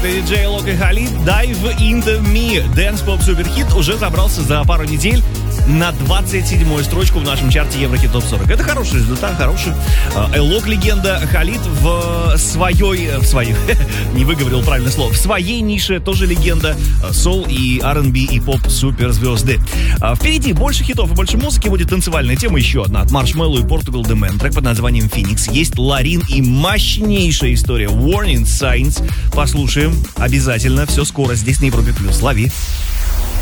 это Джей Лок и Халид, Dive Into Me. Dance Pop суперхит уже забрался за пару недель на 27-ю строчку в нашем чарте Еврохит Топ 40. Это хороший результат, хороший. Элок легенда, Халид в своей, не выговорил правильное слово, в своей нише тоже легенда. Сол и R&B и поп суперзвезды. Впереди больше хитов и больше музыки. Будет танцевальная тема, еще одна от Marshmello и Portugal The Man. Трек под названием Phoenix. Есть Ларин и мощнейшая история Warning Signs. Послушаем обязательно. Все скоро здесь на Европе+. Лови.